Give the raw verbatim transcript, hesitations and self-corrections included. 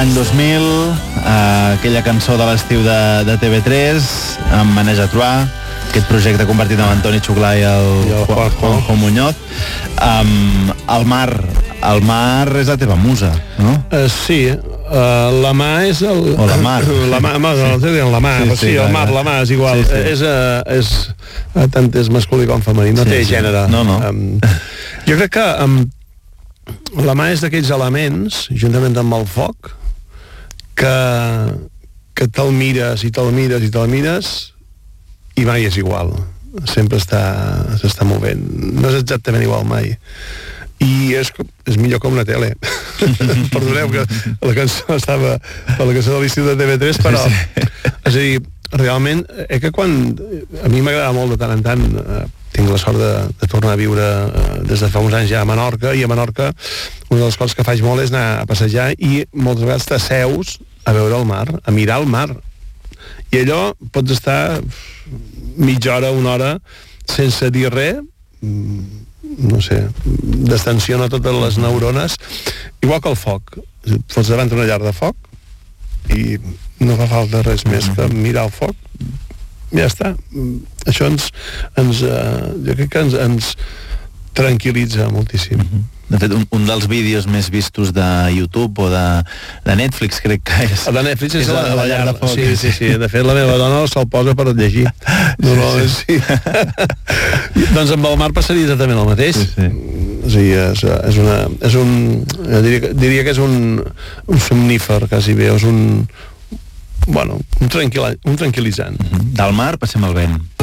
Any dos mil, eh, aquella cançó de l'estiu de, de T V tres, amb Maneja Troà, aquest projecte compartit amb Antoni Xuclà i el, I el Juanjo. Juanjo Muñoz. Um, el mar, el mar és la teva musa, no? Uh, sí, uh, la mà és el... O la mar. La mà, ma, no, la mà, sí, sí, sí, el mar, la mà és igual. Sí, sí. És, uh, és, uh, tant és masculí com femení, no sí, té sí. gènere. No, no. Um, jo crec que um, la mà és d'aquells elements, juntament amb el foc, que, que te'l mires i te'l mires i te'l mires i mai és igual. Sempre està, s'està movent. No és exactament igual mai. I és, és millor com una tele. Perdoneu que la cançó estava per la cançó de l'estiu de T V tres, però sí, sí. És a dir, realment eh, que quan a mi m'agrada molt de tant en tant eh, tinc la sort de, de tornar a viure eh, des de fa uns anys ja a Menorca, i a Menorca una de les coses que faig molt és anar a passejar i moltes vegades t'asseus a veure el mar, a mirar el mar, i allò pots estar mitja hora, una hora sense dir res, no sé, destensiona totes les neurones, igual que el foc. Fots davant d'una llar de foc i no fa falta res més que mirar el foc, ja està. Això ens, ens uh, jo crec que ens, ens tranquil·litza moltíssim. De fet, un, un dels vídeos més vistos de YouTube o de, de Netflix, crec que és... El de Netflix és, és la, la, la llar de foc. Sí, sí, sí. De fet, la meva dona se'l posa per llegir. No, no, sí. Doncs amb el mar passaria exactament el mateix. Sí, sí. Sí, és, és una... És un, diria, diria que és un, un somnífer, quasi bé. És un... Bueno, un, tranquil, un tranquil·litzant. Del mar passem al vent.